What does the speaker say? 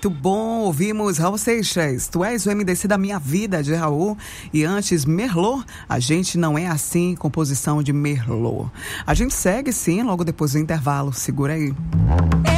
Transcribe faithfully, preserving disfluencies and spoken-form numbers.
Muito bom, ouvimos Raul Seixas, Tu És o M D C da Minha Vida, de Raul, e antes Merlot, A Gente Não É Assim, composição de Merlot. A gente segue sim, logo depois do intervalo, segura aí.